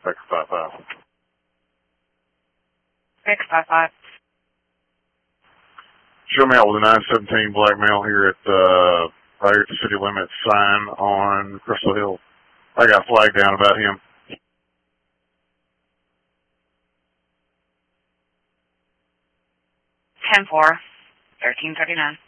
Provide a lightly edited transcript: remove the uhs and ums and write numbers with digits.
Baker 5-5. Baker 5-5. Show me out with a 917 black male here at right here at the city limits sign on Crystal Hill. I got a flag down about him. 10-4, 1339.